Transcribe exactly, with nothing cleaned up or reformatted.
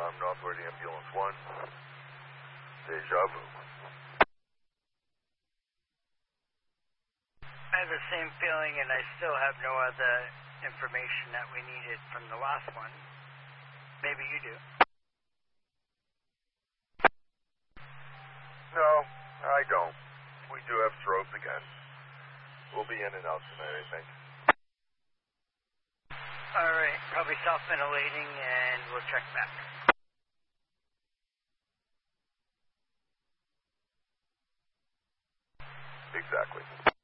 Um, Northward Ambulance one. Deja vu. I have the same feeling, and I still have no other information that we needed from the last one. Maybe you do. No, I don't. We do have strobes again. We'll be in and out tonight, I think. Alright, probably self-ventilating, and we'll check back. Exactly.